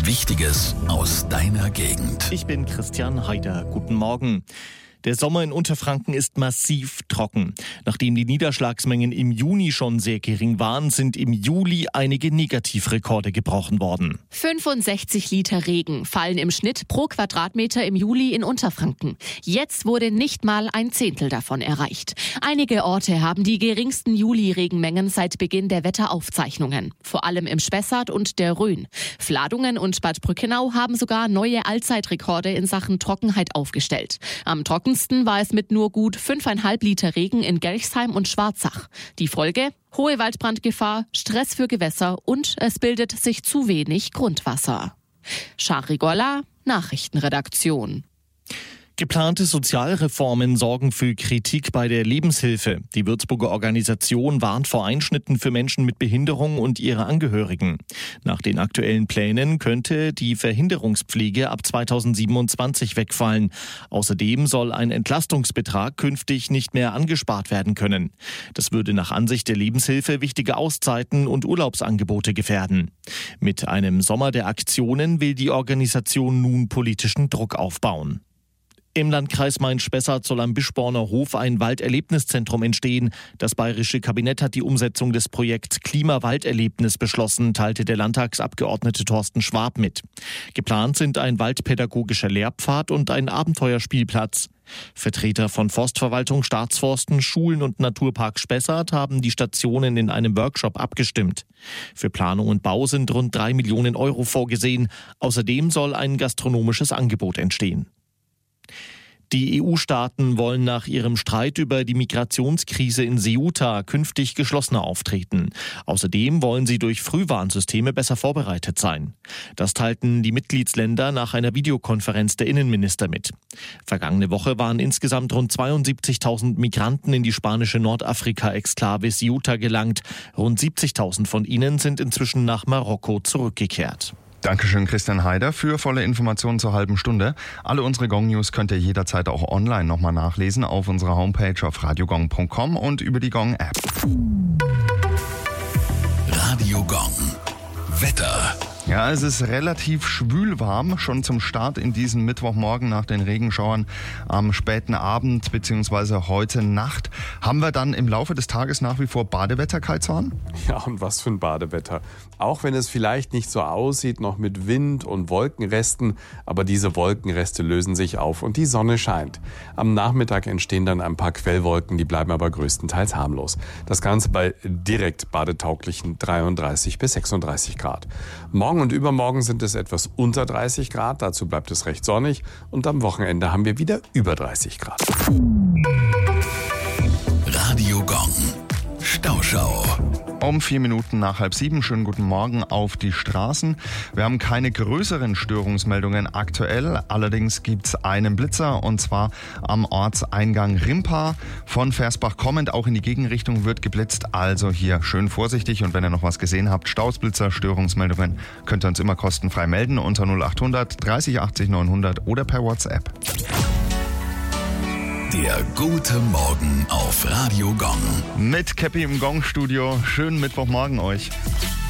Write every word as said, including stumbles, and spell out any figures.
Wichtiges aus deiner Gegend. Ich bin Christian Heider. Guten Morgen. Der Sommer in Unterfranken ist massiv trocken. Nachdem die Niederschlagsmengen im Juni schon sehr gering waren, sind im Juli einige Negativrekorde gebrochen worden. fünfundsechzig Liter Regen fallen im Schnitt pro Quadratmeter im Juli in Unterfranken. Jetzt wurde nicht mal ein Zehntel davon erreicht. Einige Orte haben die geringsten Juli-Regenmengen seit Beginn der Wetteraufzeichnungen. Vor allem im Spessart und der Rhön. Vladungen und Bad Brückenau haben sogar neue Allzeitrekorde in Sachen Trockenheit aufgestellt. Am trockensten war es mit nur gut fünfeinhalb Liter Regen in Gelchsheim und Schwarzach. Die Folge? Hohe Waldbrandgefahr, Stress für Gewässer und es bildet sich zu wenig Grundwasser. Shari Golla, Nachrichtenredaktion. Geplante Sozialreformen sorgen für Kritik bei der Lebenshilfe. Die Würzburger Organisation warnt vor Einschnitten für Menschen mit Behinderung und ihre Angehörigen. Nach den aktuellen Plänen könnte die Verhinderungspflege ab zweitausendsiebenundzwanzig wegfallen. Außerdem soll ein Entlastungsbetrag künftig nicht mehr angespart werden können. Das würde nach Ansicht der Lebenshilfe wichtige Auszeiten und Urlaubsangebote gefährden. Mit einem Sommer der Aktionen will die Organisation nun politischen Druck aufbauen. Im Landkreis Main-Spessart soll am Bischborner Hof ein Walderlebniszentrum entstehen. Das bayerische Kabinett hat die Umsetzung des Projekts Klima-Walderlebnis beschlossen, teilte der Landtagsabgeordnete Thorsten Schwab mit. Geplant sind ein waldpädagogischer Lehrpfad und ein Abenteuerspielplatz. Vertreter von Forstverwaltung, Staatsforsten, Schulen und Naturpark Spessart haben die Stationen in einem Workshop abgestimmt. Für Planung und Bau sind rund drei Millionen Euro vorgesehen. Außerdem soll ein gastronomisches Angebot entstehen. Die E U-Staaten wollen nach ihrem Streit über die Migrationskrise in Ceuta künftig geschlossener auftreten. Außerdem wollen sie durch Frühwarnsysteme besser vorbereitet sein. Das teilten die Mitgliedsländer nach einer Videokonferenz der Innenminister mit. Vergangene Woche waren insgesamt rund zweiundsiebzigtausend Migranten in die spanische Nordafrika-Exklave Ceuta gelangt. Rund siebzigtausend von ihnen sind inzwischen nach Marokko zurückgekehrt. Dankeschön, Christian Heider, für volle Informationen zur halben Stunde. Alle unsere Gong News könnt ihr jederzeit auch online nochmal nachlesen auf unserer Homepage auf radiogong punkt com und über die Gong App. Radio Gong. Wetter. Ja, es ist relativ schwülwarm, schon zum Start in diesen Mittwochmorgen nach den Regenschauern am späten Abend bzw. heute Nacht. Haben wir dann im Laufe des Tages nach wie vor Badewetter, Kai Zorn? Ja, und was für ein Badewetter. Auch wenn es vielleicht nicht so aussieht, noch mit Wind und Wolkenresten, aber diese Wolkenreste lösen sich auf und die Sonne scheint. Am Nachmittag entstehen dann ein paar Quellwolken, die bleiben aber größtenteils harmlos. Das Ganze bei direkt badetauglichen dreiunddreißig bis sechsunddreißig Grad. Morgen und übermorgen sind es etwas unter dreißig Grad, dazu bleibt es recht sonnig und am Wochenende haben wir wieder über dreißig Grad. Radio Gong. Stauschau. Um vier Minuten nach halb sieben. Schönen guten Morgen auf die Straßen. Wir haben keine größeren Störungsmeldungen aktuell. Allerdings gibt es einen Blitzer und zwar am Ortseingang Rimpa. Von Versbach kommend auch in die Gegenrichtung wird geblitzt. Also hier schön vorsichtig. Und wenn ihr noch was gesehen habt, Stausblitzer, Störungsmeldungen, könnt ihr uns immer kostenfrei melden unter null achthundert dreißig achtzig neunhundert oder per WhatsApp. Der gute Morgen auf Radio Gong. Mit Käppi im Gong-Studio. Schönen Mittwochmorgen euch.